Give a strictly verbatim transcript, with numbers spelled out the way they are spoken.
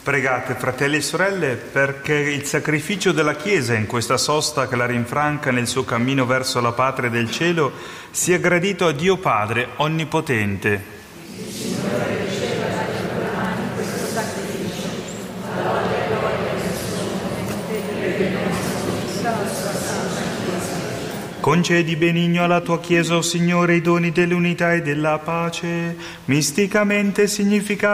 Pregate, fratelli e sorelle, perché il sacrificio della Chiesa in questa sosta che la rinfranca nel suo cammino verso la patria del cielo sia gradito a Dio Padre Onnipotente. Concedi benigno alla tua Chiesa, o Signore, i doni dell'unità e della pace, misticamente significati